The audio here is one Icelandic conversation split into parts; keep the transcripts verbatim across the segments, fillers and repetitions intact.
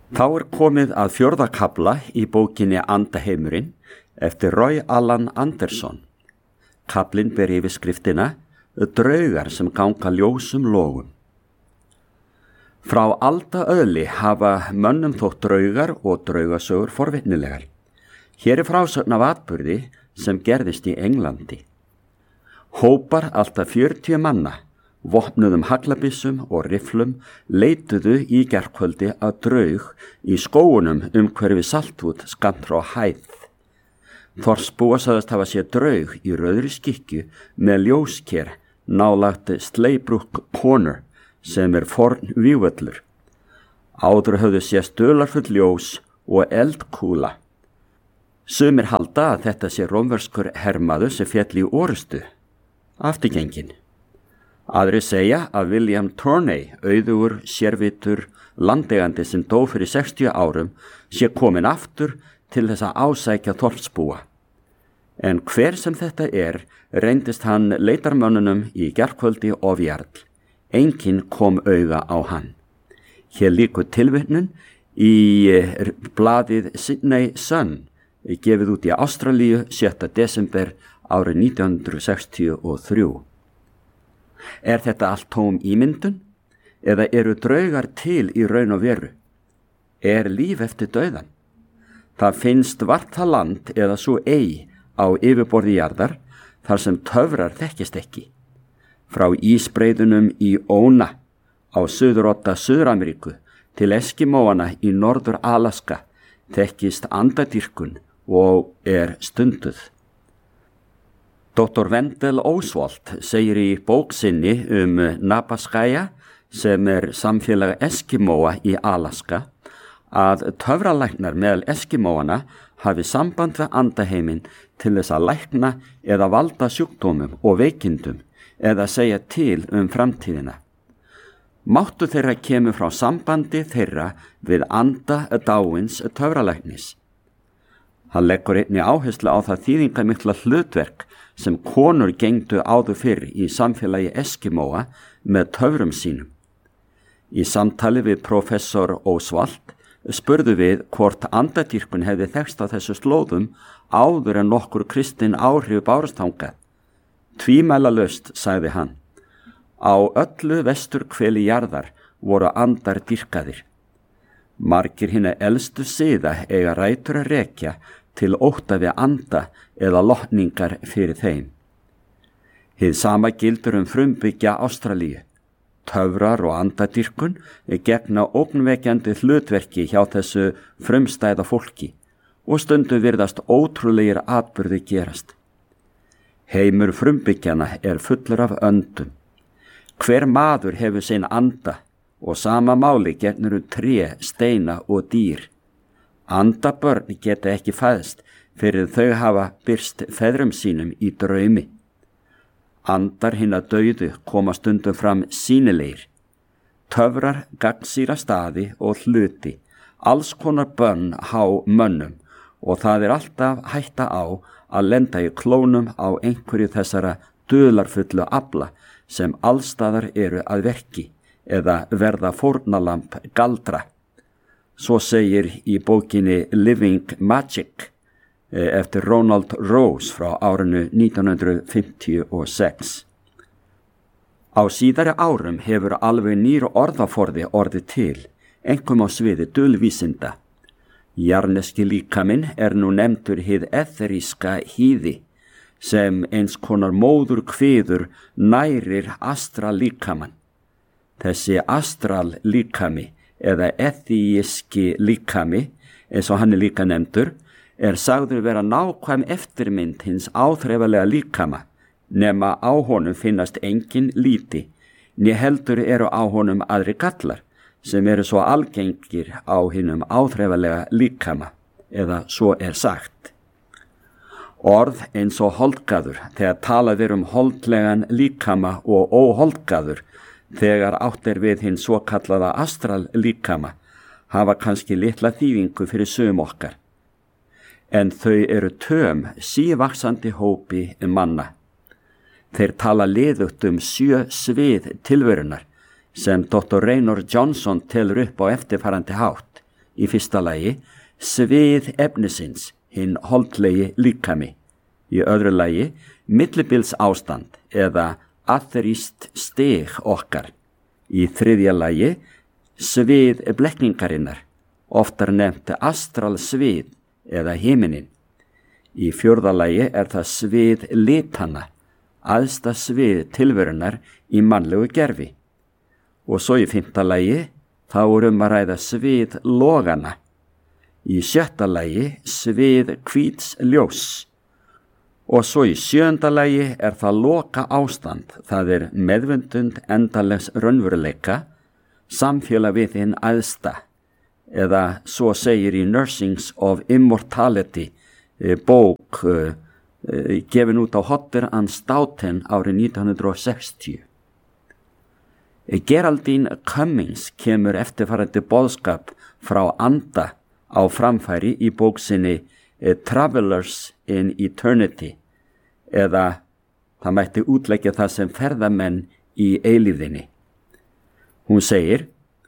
Þá er komið að fjórða kafla í bókinni Andaheimurinn eftir Roy Allan Anderson. Kaflinn ber yfirskriftina Draugar sem ganga ljósum logum. Frá aldaöðli hafa mönnum þótt draugar og draugasögur forvitnilegar. Hér er frásögn af atburði sem gerðist í Englandi. Hópar alltaf fjörutíu manna, vopnuðum haglabissum og rifflum, leituðu í gærkvöldi að draug í skógunum umhverfi Saltwood skammt frá Hæð. Þorsbúa sagðist hafa séð draug í rauðri skikkju með ljósker nálægt Slaybrook Corner sem er forn vígvöllur. Áður höfðu sést dularfull ljós og eldkúla. Sumir halda að þetta sé rómverskur hermaður sem féll í orustu, afturgengin. Aðrir segja að William Turney, auðugur, sérvitur, landeigandi sem dó fyrir sextíu árum, sé komin aftur til þess að ásækja þorpsbúa. En hver sem þetta er, reyndist hann leitarmönnunum í gærkvöldi ofjarl. Enginn kom auga á hann. Hér líkur tilvitnun í blaðið Sydney Sun, gefið út í Ástralíu sjötta desember árið nítján hundruð sextíu og þrjú. Er þetta allt tóm ímyndun? Eða eru draugar til í raun og veru? Er líf eftir dauðan? Það finnst vart það land eða svo ei á yfirborði jarðar þar sem töfrar þekkist ekki. Frá ísbreiðunum í Óna á suðurodda Suður-Ameríku til Eskimóana í Norður Alaska þekkist andadýrkun og er stunduð. Doktor Wendell Oswald segir í bók sinni um Napaskaya, sem er samfélag Eskimóa í Alaska, að töfralæknar meðal Eskimóana hafi samband við andaheiminn til þess að lækna eða valda sjúkdómum og veikindum eða segja til um framtíðina. Máttu þeirra kemur frá sambandi þeirra við anda dáins töfralæknis. Hann leggur einnig áherslu á það þýðingarmikla hlutverk sem konur gengdu áður fyrr í samfélagi Eskimóa með töfrum sínum. Í samtali við professor Oswald spurðu við hvort andadýrkun hefði þekkst á þessu slóðum áður en nokkur kristin áhrif bárust þangað. Tvímælalaust, sagði hann. Á öllu vesturhveli jarðar voru andar dýrkaðir. Margir hinna elstu siða eiga rætur að rekja til ótta við anda eða lotningar fyrir þeim. Hið sama gildur um frumbyggja Ástralíu. Töfrar og andadýrkun gegna ógnvekjandi hlutverki hjá þessu frumstæða fólki og stundum virðast ótrúlegir atburði gerast. Heimur frumbyggjana er fullur af öndum. Hver maður hefur sinn anda og sama máli gegnur um tré, steina og dýr. Andabörn geta ekki fæðst fyrir þau hafa birst feðrum sínum í draumi. Andar hinna dauðu koma stundum fram sýnilegir. Töfrar gagnsýra staði og hluti, alls konar bönn há mönnum og það er alltaf hætta á að lenda í klónum á einhverju þessara dularfullu afla sem allstaðar eru að verki eða verða fórnalamb galdra. Svo segir í bókinni Living Magic eftir Ronald Rose frá árinu nítján hundruð fimmtíu og sex. Á síðari árum hefur alveg nýr orðaforði orðið til, einkum á sviði dulvísinda. Jarneski líkaminn er nú nefndur hið etheríska hýði, sem eins konar móður kviður nærir astral líkamann. Þessi astral líkami eða etheíski líkami, eins og hann er líka nefndur, er sagður vera nákvæm eftirmynd hins áþreifanlega líkama, nema á honum finnast engin líti, né heldur eru á honum aðri gallar, sem eru svo algengir á hinum áþreifanlega líkama, eða svo er sagt. Orð eins og holdgaður, þegar talað er um holdlegan líkama og óholdgaður, þegar átt er við hinn svo kallaða astral líkama, hafa kannski litla þýðingu fyrir sum okkar. En þau eru töm sívaxandi hópi manna. Þeir tala liðugt um sjö svið tilverunar sem doktor Raynor Johnson telur upp á eftirfarandi hátt í fyrsta lagi svið efnisins, hinn holdlegi líkami. Í öðru lagi millibils ástand eða atheríst stig okkar. Í þriðja lagi svið blekkingarinnar, oftar nefnt astral svið eða himinin. Í fjórða lagi er það svið litana, æðsta svið tilverunar í mannlegu gerfi. Og svo í fimmta lagi þá er um að ræða svið logana. Í sjötta lagi svið hvíts ljós. Og svo í sjöunda lagi er það loka ástand, það er meðvundund endalegs raunveruleika, samfélag við hinn æðsta, eða svo segir í Nursings of Immortality, bók uh, uh, gefin út á Hodder and Stoughton árið nítján hundruð sextíu. Geraldine Cummings kemur eftirfarandi boðskap frá anda á framfæri í bók sinni Travelers in Eternity, eða það mætti útleggja það sem ferðamenn í eilífðinni. Hún segir: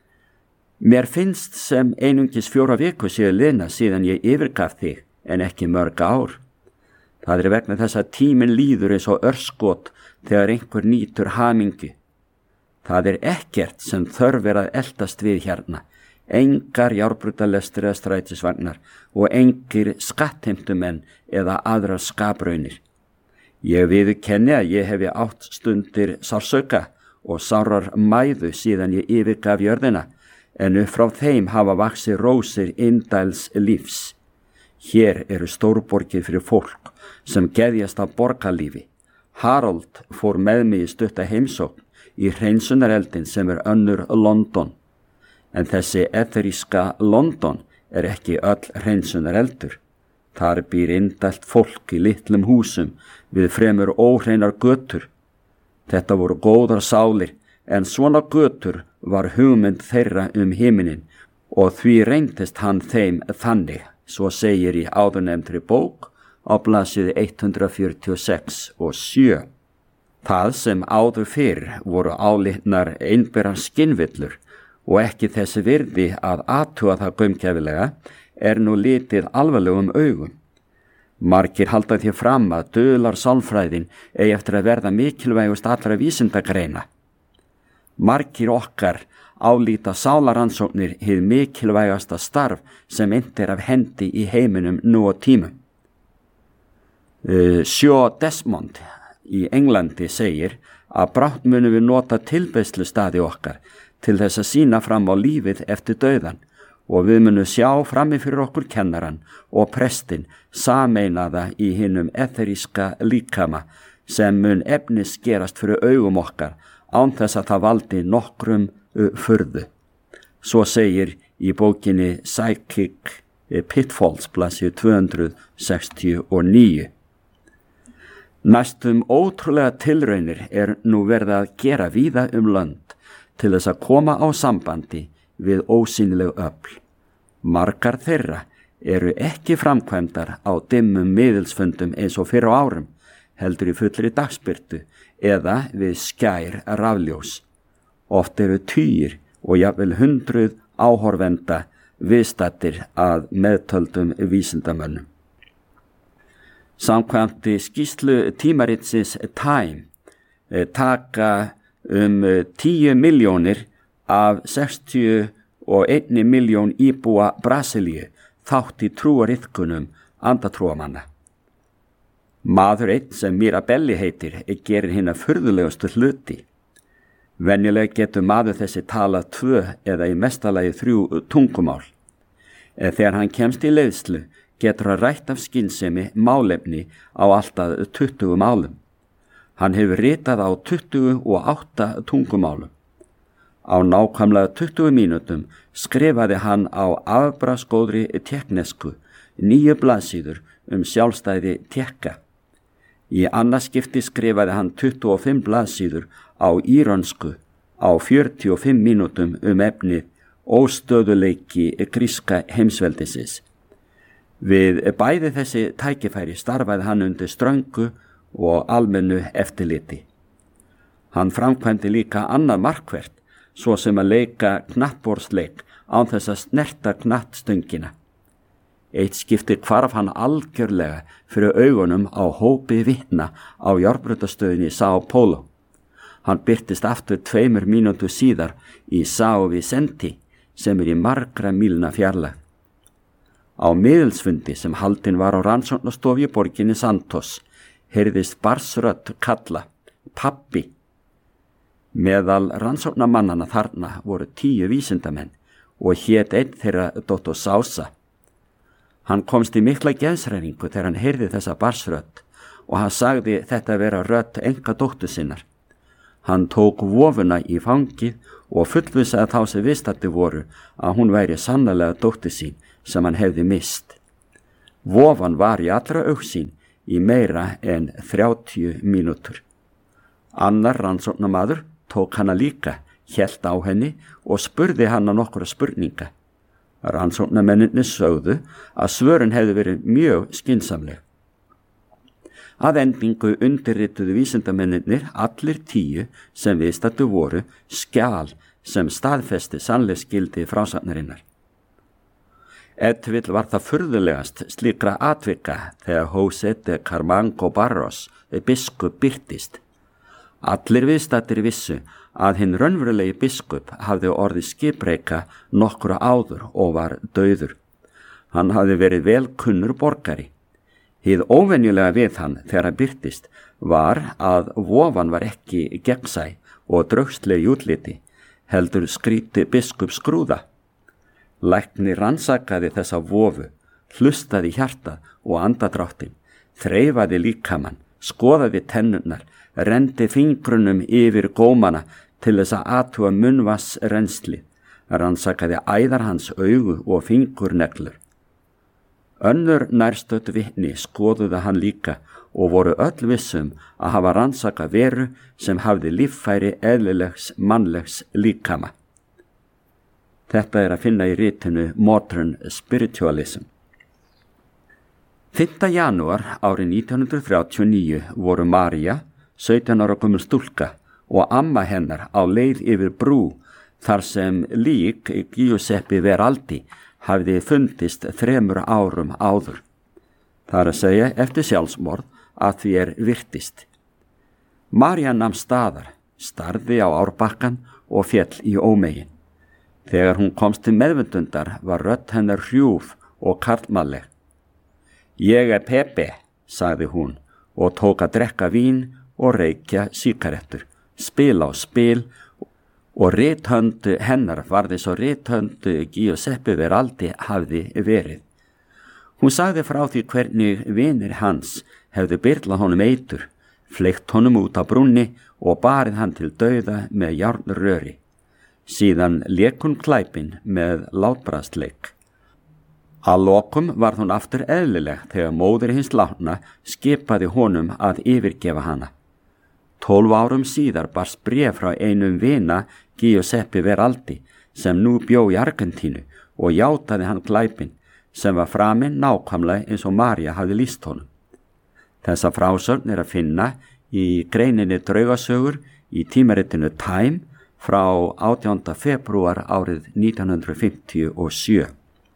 Mér finnst sem einungis fjóra viku séu liðna síðan ég yfirgaf þig, en ekki mörg ár. Það er vegna þess að tíminn líður eins og örskot þegar einhver nýtur hamingju. Það er ekkert sem þörf er að eltast við hérna, engar járnbrautarlestir eða strætisvagnar og engir skattheimtumenn eða aðrar skapraunir. Ég viðurkenni að ég hefi átt stundir sársauka og sárar mæðu síðan ég yfirgaf jörðina, en upp frá þeim hafa vaxið rósir indæls lífs. Hér eru stórborgir fyrir fólk sem geðjast af borgarlífi. Harold fór með mig í stutta heimsókn í hreinsunareldin sem er önnur London. En þessi etheríska London er ekki öll hreinsunareldur. Þar býr indælt fólk í litlum húsum við fremur óhreinar götur. Þetta voru góðar sálir, en svona götur var hugmynd þeirra um himinin og því reyndist hann þeim þannig, svo segir í áðurnefndri bók á blaðsíðu hundrað fjörutíu og sex og sjö. Það sem áður fyrr voru álitnar einberar skinnvillur og ekki þessi virði að athuga það gaumgæfilega, er nú litið alvarlegum augum. Margir halda því fram að dular sálfræðin eigi eftir að verða mikilvægust allra vísindagreina. Margir okkar álíta sálaransóknir hið mikilvægasta starf sem innt er af hendi í heiminum nú á tímum. Uh, Sjó Desmond í Englandi segir að brátt munum við nota tilbeiðslustaði okkar til þess að sýna fram á lífið eftir dauðan og við munum sjá frammi fyrir okkur kennaran og prestin sameinaða í hinum etheríska líkama sem mun efnis gerast fyrir augum okkar án þess að það valdi nokkrum uh, furðu. Svo segir í bókinni Psychic Pitfalls blaðsíðu tvö hundruð sextíu og níu. Næstum ótrúlega tilraunir er nú verið að gera víða um lönd til þess að koma á sambandi við ósýnileg öfl. Margar þeirra eru ekki framkvæmdar á dimmum miðilsfundum eins og fyrr á árum, heldur í fullri dagsbirtu eða við skær rafljós. Oft eru tugir og jafnvel hundruð áhorfenda viðstaddir að meðtöldum vísindamönnum. Samkvæmt skýrslu tímaritsins Time taka um tíu milljónir af sextíu og einni milljón íbúa Brasilíu þátt í trúariðkunum andatrúamanna. Maður einn sem Mirabelli heitir gerir hina furðulegustu hluti. Venjulega getur maður þessi talað tvö eða í mestalagi þrjú tungumál. Þegar hann kemst í leiðslu getur hann rætt af skynsemi málefni á alltaf tuttugu málum. Hann hefur ritað á tuttugu og átta tungumálum. Á nákvæmlega tuttugu mínútum skrifaði hann á afbragðsgóðri tékknesku níu blaðsíður um sjálfstæði Tékka. Í annað skipti skrifaði hann tuttugu og fimm blaðsíður á írönsku á fjörutíu og fimm mínútum um efnið óstöðuleiki gríska heimsveldisins. Við bæði þessi tækifæri starfaði hann undir ströngu og almennu eftirliti. Hann framkvæmdi líka annað markvert svo sem að leika knattborðsleik án þess að snerta knattstöngina. Eitt skipti hvarf hann algjörlega fyrir augunum á hópi vitna á járnbrautastöðinni São Paulo. Hann birtist aftur tveimur mínútu síðar í São Vicente sem er í margra mílna fjarlægð. Á miðilsfundi sem haldinn var á rannsóknastofu í borginni Santos heyrðist barsrödd kalla, pabbi. Meðal rannsóknarmannana þarna voru tíu vísindamenn og hét einn þeirra doktor Sousa. Hann komst í mikla geðshræringu þegar hann heyrði þessa barsrödd og hann sagði þetta vera rödd enga dóttur sinnar. Hann tók vofuna í fangið og fullvissaði þá sem vistandi voru að hún væri sannarlega dóttir sín sem hann hefði mist. Vofan var í allra augsýn í meira en þrjátíu mínútur. Annar rannsóknarmaður tók hana líka, hélt á henni og spurði hana nokkura spurninga. Rannsóknarmennirnir sögðu að svörin hefði verið mjög skynsamleg. Að endingu undirrituðu vísindamennirnir allir tíu sem viðstaddu voru skjal sem staðfesti sannleiksgildi frásagnarinnar. Ef til vill var það furðulegast slíkra atvika þegar José de Camargo Barros biskup birtist. Allir viðstaddir vissu að hinn raunverulegi biskup hafði orðið skipbreyka nokkura áður og var dauður. Hann hafði verið vel kunnur borgari. Hið óvenjulega við hann þegar hann birtist var að vofan var ekki gegnsæ og draugsleg í útliti, heldur skríti biskup skrúða. Læknir rannsakaði þessa vofu, hlustaði hjartað og andadráttin, þreifaði líkamann, skoðaði tennurnar, rendi fingrunum yfir gómana til þess að athuga munnvatnsrennsli, rannsakaði æðar hans augu og fingurneglur. Önnur nærstödd vitni skoðuðu hann líka og voru öll vissum að hafa rannsakað veru sem hafði líffæri eðlilegs mannlegs líkama. Þetta er að finna í ritinu Modern Spiritualism. fimmta janúar árið nítján hundruð þrjátíu og níu voru María, sautján ára gömul stúlka, og amma hennar á leið yfir brú þar sem lík Giuseppe Veraldi hafði fundist þremur árum áður. Það er að segja eftir sjálfsmorð að því er virtist. María nam staðar, starði á árbakkan og féll í ómegin. Þegar hún komst til meðvundundar var rödd hennar hrjúf og karlmannleg. Ég er Pepe, sagði hún og tók að drekka vín og reykja sígarettur, spila á spil og rithöndu hennar varði svo rithöndu Giuseppe Veraldi hafði verið. Hún sagði frá því hvernig vinir hans hefðu byrlað honum eitur, fleygt honum út á brúnni og barið hann til dauða með járnröri. Síðan lék hún klæpin með látbragðsleik. Að lokum varð hún aftur eðlileg þegar móðir hins látna skipaði honum að yfirgefa hana. Tólf árum síðar barst bréf frá einum vina Giuseppe Veraldi sem nú bjó í Argentínu og játaði hann glæpin sem var framinn nákvæmlega eins og María hafði lýst honum. Þessa frásögn er að finna í greininni Draugasögur í tímaritinu Time frá átjánda febrúar árið nítján hundruð fimmtíu og sjö.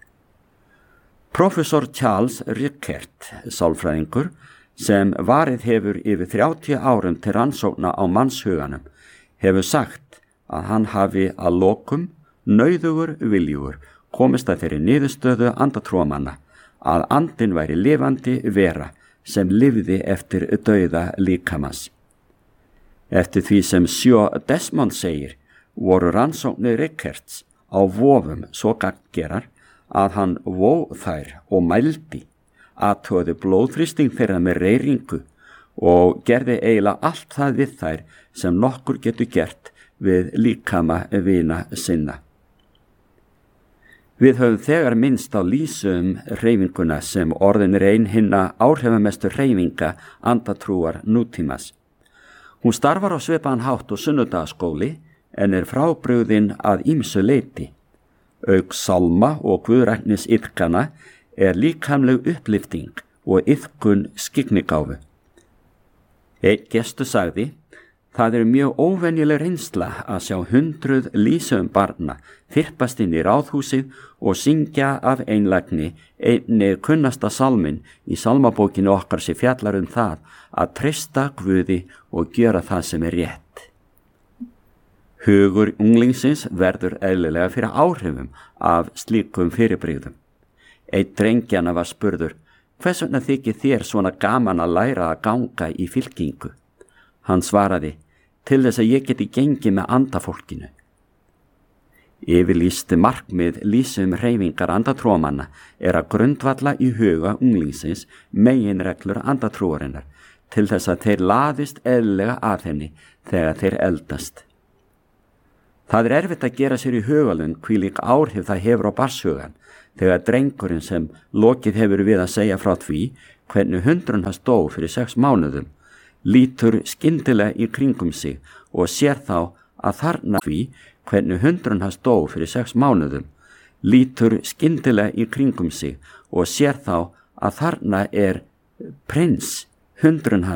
Professor Charles Rickert, sálfræðingur, sem varið hefur yfir þrjátíu árum til rannsókna á mannshuganum, hefur sagt að hann hafi að lokum nauðugur viljugur komist að þeirri niðurstöðu andatrúamanna að andin væri lifandi vera sem lifði eftir dauða líkamans. Eftir því sem Sjó Desmond segir, voru rannsóknir Rickerts á vofum svo gagngerar að hann vó þær og mældi, athugaði blóðþrýsting þeirra með reyringu og gerði eiginlega allt það við þær sem nokkur getur gert við líkama vina sinna. Við höfum þegar minnst á lýsu um hreyfinguna sem orðin er ein hinna áhrifamestu hreyfinga andatrúar nútímas. Hún starfar á svipaðan hátt og sunnudagaskóli en er frábrugðin að ýmsu leyti. Auk sálma og guðræknis iðkana er líkamleg upplifting og iðkun skyggnigáfu. Einn gestur sagði, Það er mjög óvenjuleg reynsla að sjá hundruð lýsum barna þyrpast inn í ráðhúsið og syngja af einlægni einni kunnasta salmin í salmabókinu okkar sem fjallar um það að treysta Guði og gjöra það sem er rétt. Hugur unglingsins verður eðlilega fyrir áhrifum af slíkum fyrirbrigðum. Einn drengjana var spurður: hvers vegna þykir þér svona gaman að læra að ganga í fylkingu? Hann svaraði: til þess að ég geti gengið með andafólkinu. Yfirlýst markmið lýsum hreyfingar andatrúamanna er að grundvalla í huga unglingsins meginreglur andatrúarinnar til þess að þeir laðist eðlilega að henni þegar þeir eldast. Það er erfitt að gera sér í hugalund hvílík áhrif það hefur á barnshugan þegar drengurinn sem lokið hefur við að segja frá því hvernig hundurinn hans dó fyrir sex mánuðum lítur skyndilega í kringum sig og sér þá að þarna því hvernig hundurinn hans dó fyrir sex mánuðum lítur skyndilega í kringum sig og sér þá að þarna er prins, hundurinn hans